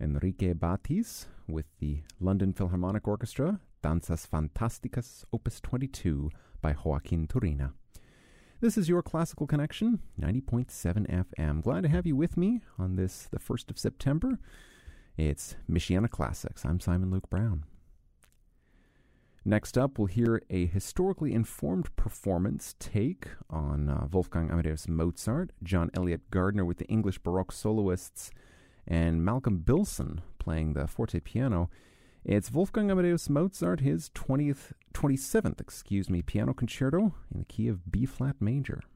Enrique Batis with the London Philharmonic Orchestra, Danzas Fantásticas, Opus 22 by Joaquin Turina. This is your Classical Connection, 90.7 FM. Glad to have you with me on this, the 1st of September. It's Michiana Classics. I'm Simon Luke Brown. Next up, we'll hear a historically informed performance take on Wolfgang Amadeus Mozart, John Eliot Gardner with the English Baroque soloists, and Malcolm Bilson playing the forte piano. It's Wolfgang Amadeus Mozart, his 27th piano concerto in the key of B-flat major.